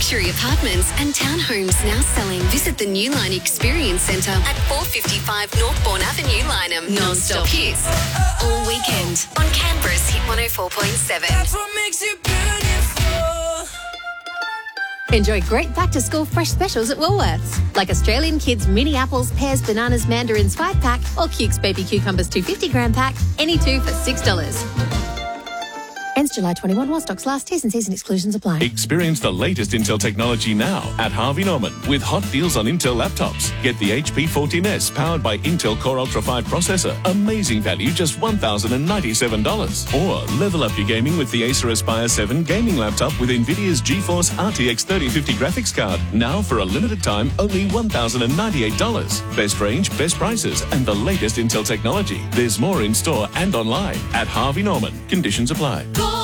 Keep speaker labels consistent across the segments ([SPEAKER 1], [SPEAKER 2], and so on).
[SPEAKER 1] luxury apartments and townhomes now selling. Visit the Newline Experience Centre at 455 Northbourne Avenue, Lyneham. Non-stop hits all weekend on Canberra's Hit 104.7.
[SPEAKER 2] That's what makes it beautiful.
[SPEAKER 3] Enjoy great back-to-school fresh specials at Woolworths, like Australian Kids mini apples, pears, bananas, mandarins 5-pack or Cukes baby cucumbers 250-gram pack, any two for $6. Ends July 21 while stocks last. T's and C's and exclusions apply.
[SPEAKER 4] Experience the latest Intel technology now at Harvey Norman with hot deals on Intel laptops. Get the HP 14S powered by Intel Core Ultra 5 processor. Amazing value, just $1,097. Or level up your gaming with the Acer Aspire 7 gaming laptop with NVIDIA's GeForce RTX 3050 graphics card. Now for a limited time, only $1,098. Best range, best prices, and the latest Intel technology. There's more in store and online at Harvey Norman. Conditions apply.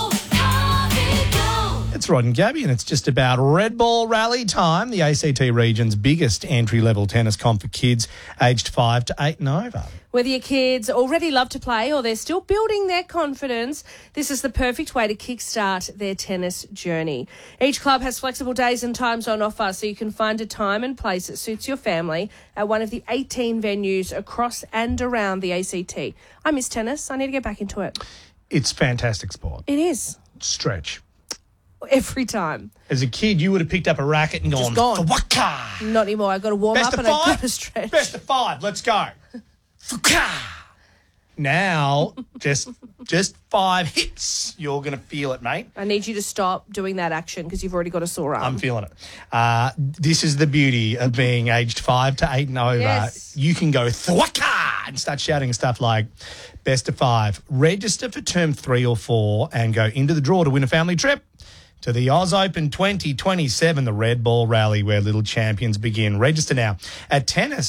[SPEAKER 5] It's Rod and Gabby, and it's just about Red Ball Rally time, the ACT region's biggest entry-level tennis comp for kids aged 5 to 8 and over.
[SPEAKER 6] Whether your kids already love to play or they're still building their confidence, this is the perfect way to kickstart their tennis journey. Each club has flexible days and times on offer, so you can find a time and place that suits your family at one of the 18 venues across and around the ACT. I miss tennis. I need to get back into it.
[SPEAKER 5] It's fantastic sport.
[SPEAKER 6] It is.
[SPEAKER 5] Stretch.
[SPEAKER 6] Every time.
[SPEAKER 5] As a kid, you would have picked up a racket and
[SPEAKER 6] Just
[SPEAKER 5] gone.
[SPEAKER 6] gone.
[SPEAKER 5] Waka!
[SPEAKER 6] Not anymore. I've got to warm
[SPEAKER 5] Best
[SPEAKER 6] up
[SPEAKER 5] of
[SPEAKER 6] and I've got
[SPEAKER 5] five?
[SPEAKER 6] to stretch.
[SPEAKER 5] Best of 5. Let's go. Now, just 5 hits. You're going to feel it, mate.
[SPEAKER 6] I need you to stop doing that action because you've already got a sore arm.
[SPEAKER 5] I'm feeling it. This is the beauty of being aged 5 to 8 and over.
[SPEAKER 6] Yes.
[SPEAKER 5] You can go thwaka and start shouting stuff like best of 5. Register for term 3 or 4 and go into the draw to win a family trip to the Oz Open 2027, the Red Ball Rally, where little champions begin. Register now at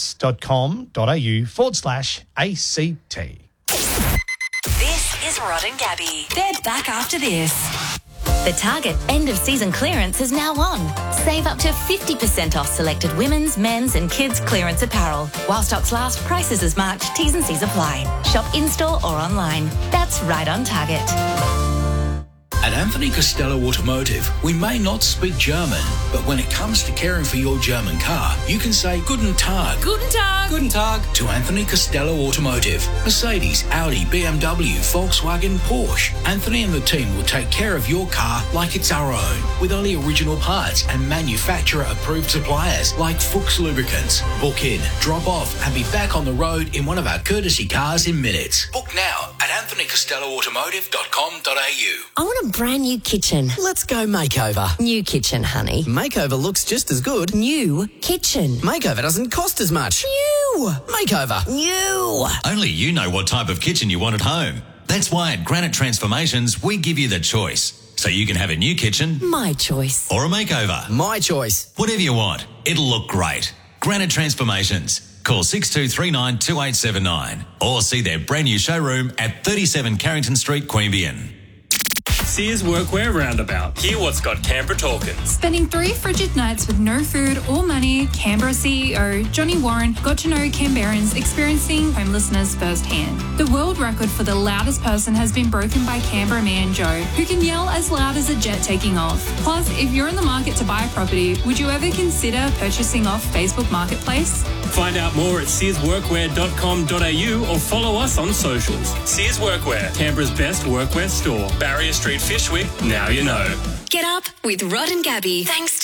[SPEAKER 5] tennis.com.au/ACT.
[SPEAKER 7] This is Rod and Gabby. They're back after this.
[SPEAKER 8] The Target end-of-season clearance is now on. Save up to 50% off selected women's, men's and kids' clearance apparel. While stocks last, prices as marked, T's and C's apply. Shop in-store or online. That's right on Target.
[SPEAKER 9] At Anthony Costello Automotive, we may not speak German, but when it comes to caring for your German car, you can say Guten Tag.
[SPEAKER 7] Guten Tag.
[SPEAKER 9] Guten Tag to Anthony Costello Automotive. Mercedes, Audi, BMW, Volkswagen, Porsche. Anthony and the team will take care of your car like it's our own, with only original parts and manufacturer-approved suppliers like Fuchs Lubricants. Book in, drop off, and be back on the road in one of our courtesy cars in minutes. Book now at anthonycostelloautomotive.com.au.
[SPEAKER 10] I want a brand new kitchen.
[SPEAKER 11] Let's go makeover.
[SPEAKER 10] New kitchen, honey.
[SPEAKER 11] Makeover looks just as good.
[SPEAKER 10] New kitchen.
[SPEAKER 11] Makeover doesn't cost as much.
[SPEAKER 10] New.
[SPEAKER 11] Makeover.
[SPEAKER 10] New.
[SPEAKER 12] Only you know what type of kitchen you want at home. That's why at Granite Transformations, we give you the choice. So you can have a new kitchen.
[SPEAKER 10] My choice.
[SPEAKER 12] Or a makeover.
[SPEAKER 11] My choice.
[SPEAKER 12] Whatever you want. It'll look great. Granite Transformations. Call 6239 2879 or see their brand new showroom at 37 Carrington Street, Queanbeyan.
[SPEAKER 13] Sears Workwear Roundabout. Hear what's got Canberra talking.
[SPEAKER 14] Spending 3 frigid nights with no food or money, Canberra CEO Johnny Warren got to know Canberrans experiencing homelessness firsthand. The world record for the loudest person has been broken by Canberra man Joe, who can yell as loud as a jet taking off. Plus, if you're in the market to buy a property, would you ever consider purchasing off Facebook Marketplace?
[SPEAKER 13] Find out more at searsworkwear.com.au or follow us on socials. Sears Workwear, Canberra's best workwear store. Barrier Street, Fyshwick, now you know.
[SPEAKER 1] Get up with Rod and Gabby. Thanks to